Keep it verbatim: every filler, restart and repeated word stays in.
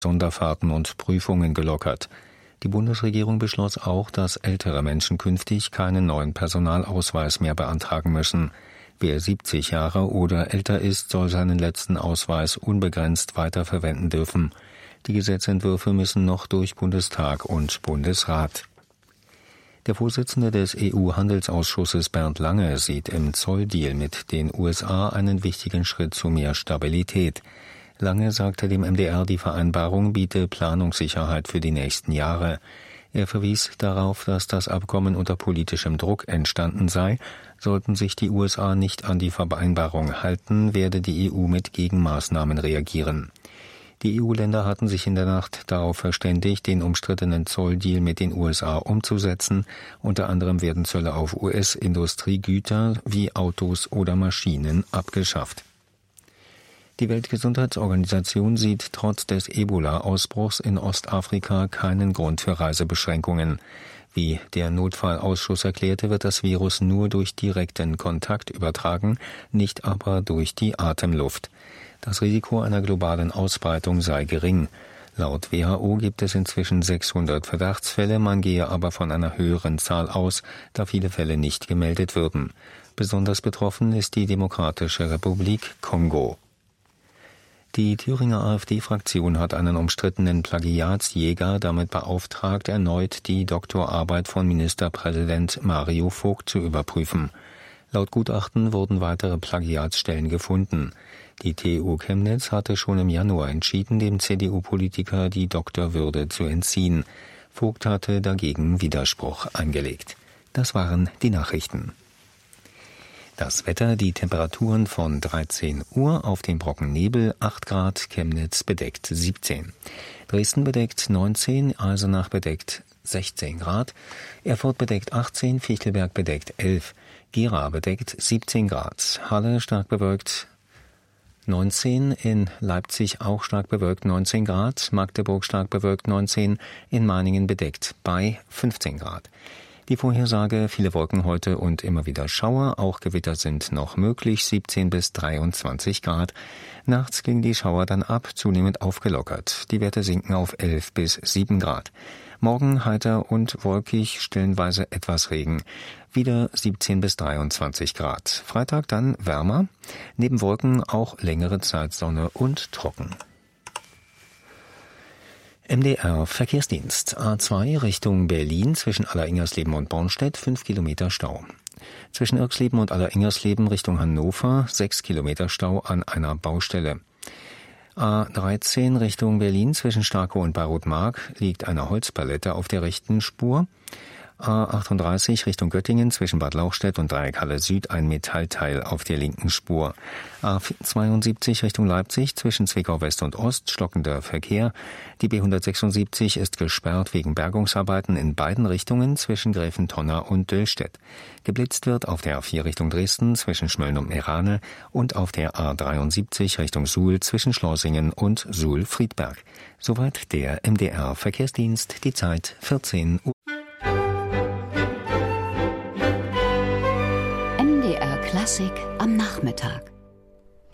Sonderfahrten und Prüfungen gelockert. Die Bundesregierung beschloss auch, dass ältere Menschen künftig keinen neuen Personalausweis mehr beantragen müssen. Wer siebzig Jahre oder älter ist, soll seinen letzten Ausweis unbegrenzt weiterverwenden dürfen. Die Gesetzentwürfe müssen noch durch Bundestag und Bundesrat. Der Vorsitzende des E U-Handelsausschusses Bernd Lange sieht im Zolldeal mit den U S A einen wichtigen Schritt zu mehr Stabilität. Lange sagte dem M D R, die Vereinbarung biete Planungssicherheit für die nächsten Jahre. Er verwies darauf, dass das Abkommen unter politischem Druck entstanden sei. Sollten sich die U S A nicht an die Vereinbarung halten, werde die E U mit Gegenmaßnahmen reagieren. Die E U-Länder hatten sich in der Nacht darauf verständigt, den umstrittenen Zolldeal mit den U S A umzusetzen. Unter anderem werden Zölle auf U S-Industriegüter wie Autos oder Maschinen abgeschafft. Die Weltgesundheitsorganisation sieht trotz des Ebola-Ausbruchs in Ostafrika keinen Grund für Reisebeschränkungen. Wie der Notfallausschuss erklärte, wird das Virus nur durch direkten Kontakt übertragen, nicht aber durch die Atemluft. Das Risiko einer globalen Ausbreitung sei gering. Laut W H O gibt es inzwischen sechshundert Verdachtsfälle, man gehe aber von einer höheren Zahl aus, da viele Fälle nicht gemeldet würden. Besonders betroffen ist die Demokratische Republik Kongo. Die Thüringer AfD-Fraktion hat einen umstrittenen Plagiatsjäger damit beauftragt, erneut die Doktorarbeit von Ministerpräsident Mario Vogt zu überprüfen. Laut Gutachten wurden weitere Plagiatsstellen gefunden. Die T U Chemnitz hatte schon im Januar entschieden, dem C D U-Politiker die Doktorwürde zu entziehen. Vogt hatte dagegen Widerspruch eingelegt. Das waren die Nachrichten. Das Wetter, die Temperaturen von dreizehn Uhr, auf dem Brocken Nebel acht Grad, Chemnitz bedeckt siebzehn. Dresden bedeckt neunzehn, Eisenach bedeckt sechzehn Grad, Erfurt bedeckt achtzehn, Fichtelberg bedeckt elf, Gera bedeckt siebzehn Grad, Halle stark bewölkt neunzehn, in Leipzig auch stark bewölkt neunzehn Grad, Magdeburg stark bewölkt neunzehn, in Meiningen bedeckt bei fünfzehn Grad. Die Vorhersage, viele Wolken heute und immer wieder Schauer, auch Gewitter sind noch möglich, siebzehn bis dreiundzwanzig Grad. Nachts gingen die Schauer dann ab, zunehmend aufgelockert. Die Werte sinken auf elf bis sieben Grad. Morgen heiter und wolkig, stellenweise etwas Regen. Wieder siebzehn bis dreiundzwanzig Grad. Freitag dann wärmer, neben Wolken auch längere Zeit Sonne und trocken. M D R Verkehrsdienst. A zwei Richtung Berlin zwischen Alleringers-Leben und Bornstedt fünf Kilometer Stau. Zwischen Irxleben und Alleringers-Leben Richtung Hannover sechs Kilometer Stau an einer Baustelle. A dreizehn Richtung Berlin zwischen Starkow und Bayreuth-Mark liegt eine Holzpalette auf der rechten Spur. A achtunddreißig Richtung Göttingen zwischen Bad Lauchstädt und Dreieckhalle Süd ein Metallteil auf der linken Spur. A zweiundsiebzig Richtung Leipzig zwischen Zwickau West und Ost stockender Verkehr. Die B hundertsechsundsiebzig ist gesperrt wegen Bergungsarbeiten in beiden Richtungen zwischen Gräfentonner und Döllstedt. Geblitzt wird auf der A vier Richtung Dresden zwischen Schmölln und Meerane und auf der A dreiundsiebzig Richtung Suhl zwischen Schleusingen und Suhl-Friedberg. Soweit der M D R Verkehrsdienst, die Zeit vierzehn Uhr. M D R Klassik am Nachmittag.